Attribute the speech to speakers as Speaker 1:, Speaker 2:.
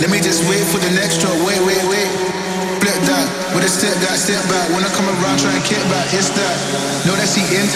Speaker 1: Let me just wait for the next drop. Wait. Flip that. With a step back. When I come around, try and kick back. It's that. Know that she into